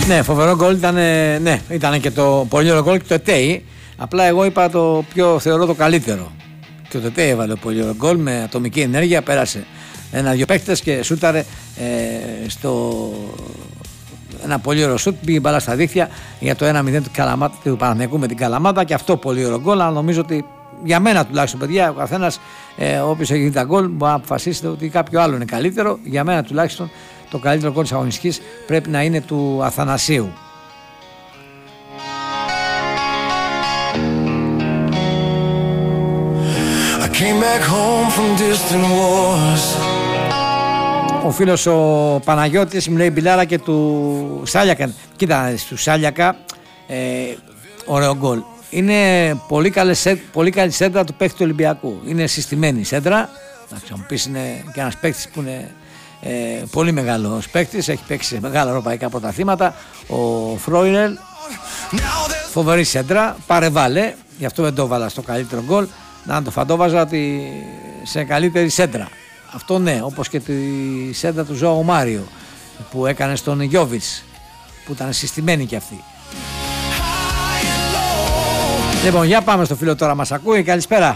Ναι, φοβερό γκολ ήταν, ναι, ήταν και το πολύ ωραίο γκολ και το Ετέι. Απλά εγώ είπα το πιο, θεωρώ το καλύτερο. Και το Ετέι έβαλε πολύ ωραίο γκολ με ατομική ενέργεια, πέρασε ένα-δυο παίκτες και σούταρε στο ένα πολύ ωραίο σούτ, πήγε μπάλα στα δίχτυα για το 1-0 του Παναθηναϊκού με την Καλαμάτα και αυτό πολύ ωραίο γκολ, αλλά νομίζω ότι για μένα τουλάχιστον, παιδιά, ο καθένας όποιος έχει δει τα γκολ μπορεί να αποφασίσετε ότι κάποιο άλλο είναι καλύτερο. Για μένα τουλάχιστον το καλύτερο γκολ της αγωνιστικής πρέπει να είναι του Αθανασίου. Ο φίλος ο Παναγιώτης μου λέει Μπιλάρα και του Σάλιακα. Κοίτα, του Σάλιακα ωραίο γκολ. Είναι πολύ καλή σέντρα του παίκτη του Ολυμπιακού. Είναι συστημένη η σέντρα. Να μου πεις, είναι και ένας παίκτης που είναι πολύ μεγάλος παίκτης. Έχει παίξει σε μεγάλα ευρωπαϊκά πρωταθλήματα. Ο Φρόινελ. Φοβερή σέντρα. Πάρε βάλε. Γι' αυτό δεν το έβαλα στο καλύτερο γκολ. Να το φαντόβαζα σε καλύτερη σέντρα. Αυτό ναι, όπως και τη σέντρα του Ζωάου Μάριο που έκανε στον Γιόβιτς, που ήταν συστημένη κι αυτή. Λοιπόν, για πάμε στο φίλο τώρα, μας ακούει. Καλησπέρα.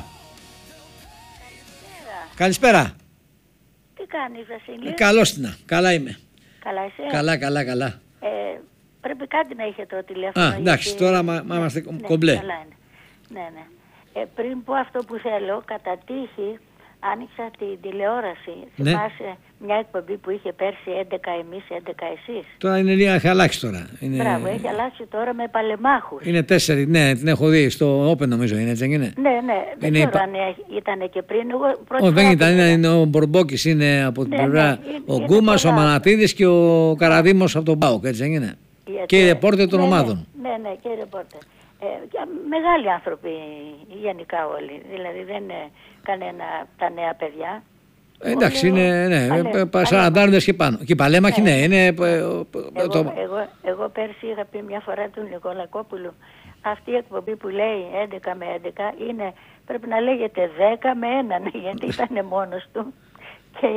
Καλησπέρα. Τι κάνεις, Βασίλη? Καλώς την. Καλά είμαι. Καλά είσαι? Καλά. Πρέπει κάτι να είχε το τηλέφωνο. Εντάξει, γιατί... τώρα είμαστε κομπλέ. Καλά είναι. Ναι. Πριν πω αυτό που θέλω, κατά τύχη άνοιξα την τηλεόραση. Ναι. Θυμάσαι μια εκπομπή που είχε πέρσι 11 εμείς, 11 εσείς? Τώρα είναι λίγα, έχει αλλάξει τώρα. Μπράβο, έχει αλλάξει τώρα με παλεμάχους. Είναι 4, ναι, την έχω δει στο Open νομίζω, είναι, έτσι δεν είναι? Ναι, δεν ξέρω αν ήταν και πριν. Όχι, δεν ήταν, είναι ο Μπορμπόκης, είναι από την πλευρά ο Γκούμας, ο Μανατίδης και ο Καραδήμος από τον ΠΑΟΚ, έτσι δεν είναι? Και οι ρεπόρτερ των ομάδων. Ναι, και οι ρεπόρτερ. Μεγάλοι άνθρωποι γενικά όλοι, δηλαδή δεν είναι κανένα τα νέα παιδιά. Εντάξει, είναι 40 και πάνω. Και οι παλέμαχοι, ναι, είναι... Εγώ πέρσι είχα πει μια φορά του Νικολακόπουλου, αυτή η εκπομπή που λέει 11 με 11 είναι, πρέπει να λέγεται 10 με 1, γιατί ήταν μόνος του.